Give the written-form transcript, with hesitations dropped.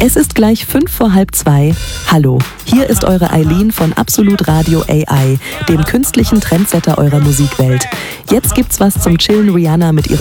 Es ist gleich 1:05. Hallo, hier ist eure Eileen von Absolut Radio AI, dem künstlichen Trendsetter eurer Musikwelt. Jetzt gibt's was zum Chillen Rihanna mit ihrem